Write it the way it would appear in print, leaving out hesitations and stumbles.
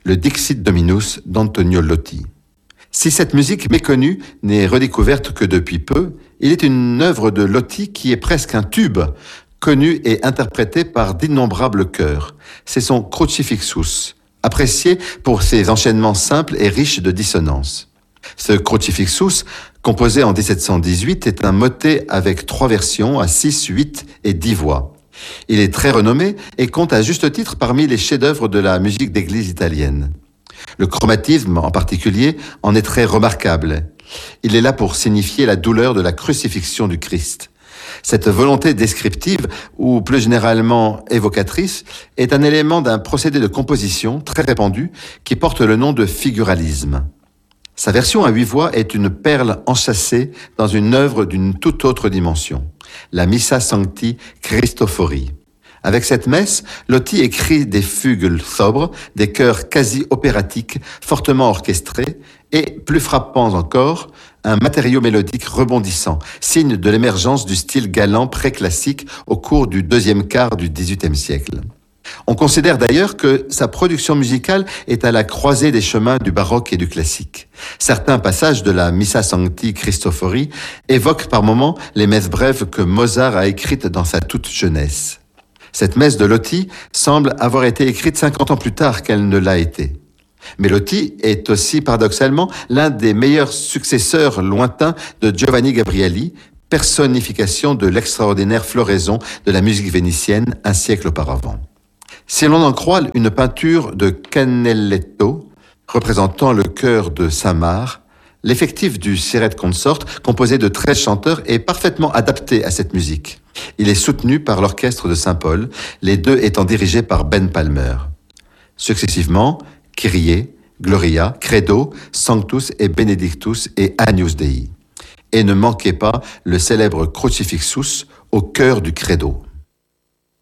le Dixit Dominus d'Antonio Lotti. Si cette musique méconnue n'est redécouverte que depuis peu, il est une œuvre de Lotti qui est presque un tube, connu et interprété par d'innombrables chœurs. C'est son Crucifixus, apprécié pour ses enchaînements simples et riches de dissonances. Ce Crucifixus, composé en 1718, est un motet avec 3 versions à 6, 8 et 10 voix. Il est très renommé et compte à juste titre parmi les chefs-d'œuvre de la musique d'église italienne. Le chromatisme, en particulier, en est très remarquable. Il est là pour signifier la douleur de la crucifixion du Christ. Cette volonté descriptive, ou plus généralement évocatrice, est un élément d'un procédé de composition très répandu qui porte le nom de figuralisme. Sa version à 8 voix est une perle enchâssée dans une œuvre d'une toute autre dimension, la Missa Sancti Christophori. Avec cette messe, Lotti écrit des fugues sobres, des chœurs quasi opératiques, fortement orchestrés, et, plus frappants encore, un matériau mélodique rebondissant, signe de l'émergence du style galant préclassique au cours du deuxième quart du XVIIIe siècle. On considère d'ailleurs que sa production musicale est à la croisée des chemins du baroque et du classique. Certains passages de la Missa Sancti Christophori évoquent par moments les messes brèves que Mozart a écrites dans sa toute jeunesse. Cette messe de Lotti semble avoir été écrite 50 ans plus tard qu'elle ne l'a été. Mais Lotti est aussi paradoxalement l'un des meilleurs successeurs lointains de Giovanni Gabrieli, personnification de l'extraordinaire floraison de la musique vénitienne un siècle auparavant. Si l'on en croit une peinture de Canaletto représentant le chœur de Saint-Marc, l'effectif du Siret Consort, composé de 13 chanteurs, est parfaitement adapté à cette musique. Il est soutenu par l'orchestre de Saint-Paul, les deux étant dirigés par Ben Palmer. Successivement, Kyrie, Gloria, Credo, Sanctus et Benedictus et Agnus Dei. Et ne manquez pas le célèbre Crucifixus au cœur du Credo.